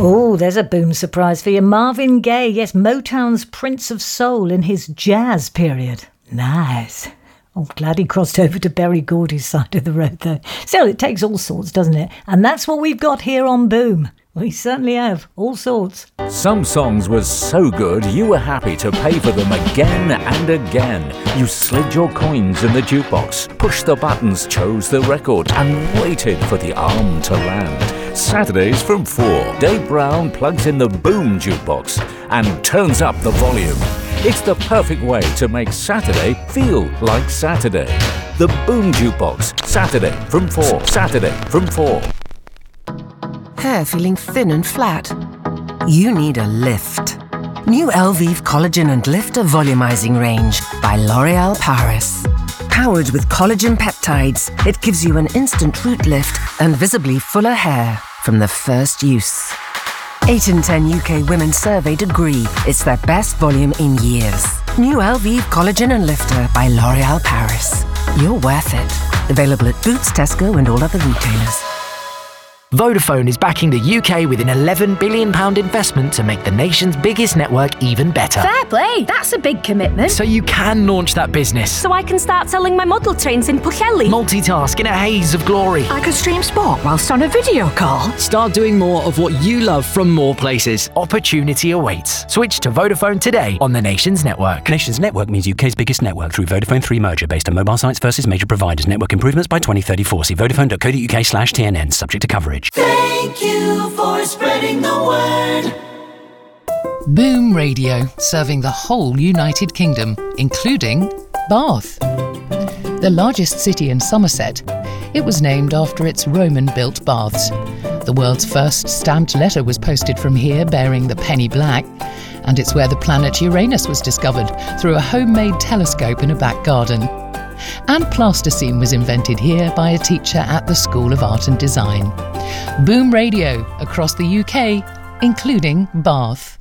Oh, there's a boom surprise for you. Marvin Gaye, yes, Motown's Prince of Soul in his jazz period. Nice. Oh, glad he crossed over to Berry Gordy's side of the road, though. Still, it takes all sorts, doesn't it? And that's what we've got here on Boom. We certainly have. All sorts. Some songs were so good you were happy to pay for them again and again. You slid your coins in the jukebox, pushed the buttons, chose the record and waited for the arm to land. Saturdays from 4, Dave Brown plugs in the Boom jukebox and turns up the volume. It's the perfect way to make Saturday feel like Saturday. The Boom jukebox, Saturday from 4. Saturday from 4. Hair feeling thin and flat? You need a lift. New Elvive Collagen and Lifter Volumizing Range by L'Oréal Paris. Powered with collagen peptides, it gives you an instant root lift and visibly fuller hair from the first use. 8 in 10 UK women surveyed agree it's their best volume in years. New Elvive Collagen and Lifter by L'Oréal Paris. You're worth it. Available at Boots, Tesco and all other retailers. Vodafone is backing the UK with an £11 billion investment to make the nation's biggest network even better. Fair play, that's a big commitment. So you can launch that business. So I can start selling my model trains in Pwllheli. Multitask in a haze of glory. I could stream sport whilst on a video call. Start doing more of what you love from more places. Opportunity awaits. Switch to Vodafone today on the nation's network. Nation's network means UK's biggest network through Vodafone 3 merger based on mobile sites versus major providers. Network improvements by 2034. See vodafone.co.uk/TNN. Subject to coverage. Thank you for spreading the word. Boom Radio, serving the whole United Kingdom, including Bath. The largest city in Somerset, it was named after its Roman-built baths. The world's first stamped letter was posted from here bearing the penny black, and it's where the planet Uranus was discovered through a homemade telescope in a back garden. And plasticine was invented here by a teacher at the School of Art and Design. Boom Radio across the UK, including Bath.